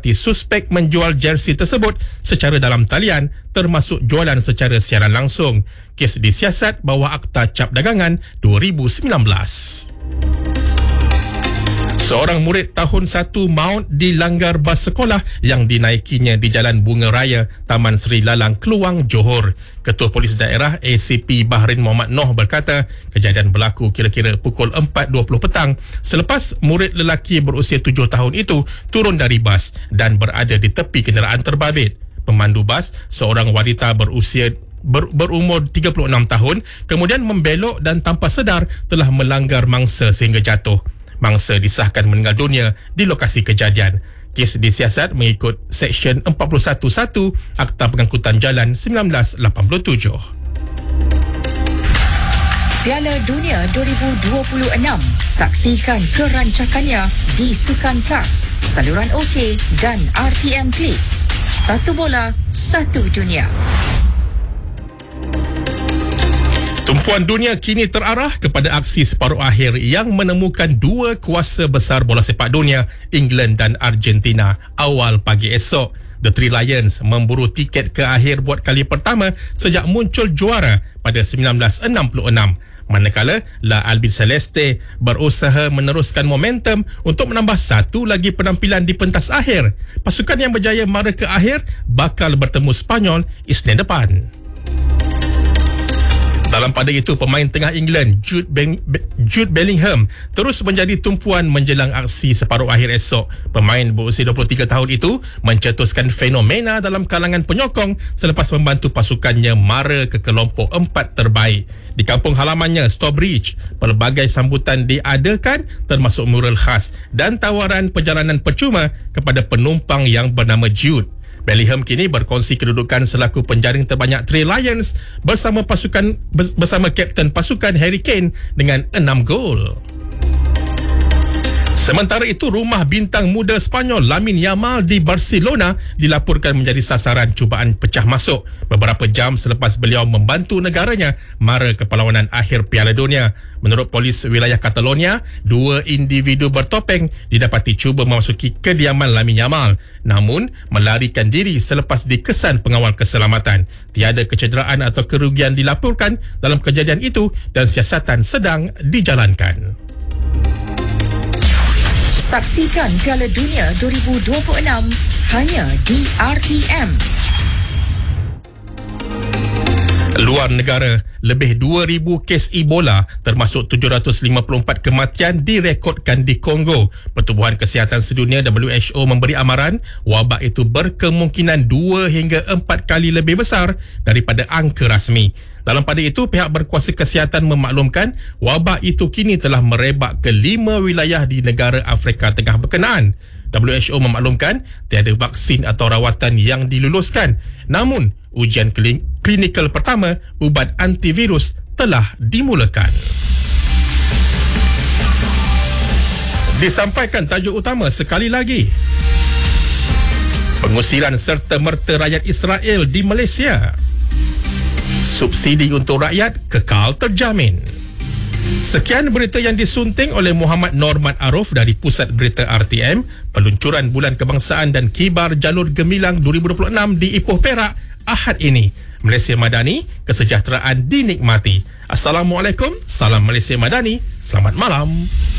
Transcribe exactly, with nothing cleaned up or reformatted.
didapati suspek menjual jersey tersebut secara dalam talian termasuk jualan secara siaran langsung. Kes disiasat bawah Akta Cap Dagangan dua ribu sembilan belas. Seorang murid tahun satu maut dilanggar bas sekolah yang dinaikinya di Jalan Bunga Raya, Taman Seri Lalang, Keluang, Johor. Ketua Polis Daerah A C P Bahrin Muhammad Noh berkata, kejadian berlaku kira-kira pukul empat dua puluh petang selepas murid lelaki berusia tujuh tahun itu turun dari bas dan berada di tepi kenderaan terbabit. Pemandu bas, seorang wanita berusia Ber, berumur tiga puluh enam tahun, kemudian membelok dan tanpa sedar telah melanggar mangsa sehingga jatuh. Mangsa disahkan meninggal dunia di lokasi kejadian. Kes disiasat mengikut Seksyen empat puluh satu satu Akta Pengangkutan Jalan seribu sembilan ratus lapan puluh tujuh. Piala Dunia dua ribu dua puluh enam. Saksikan kerancakannya di Sukan Plus, saluran OK dan R T M Klik. Satu bola, satu dunia. Tumpuan dunia kini terarah kepada aksi separuh akhir yang menemukan dua kuasa besar bola sepak dunia, England dan Argentina, awal pagi esok. The Three Lions memburu tiket ke akhir buat kali pertama sejak muncul juara pada seribu sembilan ratus enam puluh enam. Manakala La Albiceleste berusaha meneruskan momentum untuk menambah satu lagi penampilan di pentas akhir. Pasukan yang berjaya mara ke akhir bakal bertemu Spanyol Isnin depan. Dalam pada itu, pemain tengah England Jude, ben- Jude Bellingham terus menjadi tumpuan menjelang aksi separuh akhir esok. Pemain berusia dua puluh tiga tahun itu mencetuskan fenomena dalam kalangan penyokong selepas membantu pasukannya mara ke kelompok empat terbaik. Di kampung halamannya, Stourbridge, pelbagai sambutan diadakan termasuk mural khas dan tawaran perjalanan percuma kepada penumpang yang bernama Jude. Bellingham kini berkongsi kedudukan selaku penjaring terbanyak Three Lions bersama pasukan bersama kapten pasukan Harry Kane dengan enam gol. Sementara itu, rumah bintang muda Spanyol Lamine Yamal di Barcelona dilaporkan menjadi sasaran cubaan pecah masuk beberapa jam selepas beliau membantu negaranya mara ke perlawanan akhir Piala Dunia. Menurut polis wilayah Catalonia, dua individu bertopeng didapati cuba memasuki kediaman Lamine Yamal, namun melarikan diri selepas dikesan pengawal keselamatan. Tiada kecederaan atau kerugian dilaporkan dalam kejadian itu dan siasatan sedang dijalankan. Saksikan Piala Dunia dua ribu dua puluh enam hanya di R T M. Luar negara, lebih dua ribu kes Ebola termasuk tujuh ratus lima puluh empat kematian direkodkan di Kongo. Pertubuhan Kesihatan Sedunia W H O memberi amaran wabak itu berkemungkinan dua hingga empat kali lebih besar daripada angka rasmi. Dalam pada itu, pihak berkuasa kesihatan memaklumkan wabak itu kini telah merebak ke lima wilayah di negara Afrika Tengah berkenaan. W H O memaklumkan tiada vaksin atau rawatan yang diluluskan. Namun, ujian klinikal pertama ubat antivirus telah dimulakan. Disampaikan tajuk utama sekali lagi. Pengusiran serta-merta rakyat Israel di Malaysia. Subsidi untuk rakyat kekal terjamin. Sekian berita yang disunting oleh Muhammad Norman Aruf dari Pusat Berita R T M. Peluncuran Bulan Kebangsaan dan Kibar Jalur Gemilang dua ribu dua puluh enam di Ipoh Perak Ahad ini. Malaysia Madani, kesejahteraan dinikmati. Assalamualaikum, salam Malaysia Madani, selamat malam.